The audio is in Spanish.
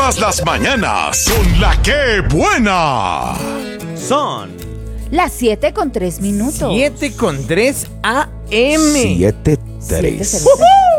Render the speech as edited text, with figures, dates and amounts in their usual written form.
Todas las mañanas con la que buena. Son Las 7:03. 7:03 AM. 7:03. ¡Woohoo!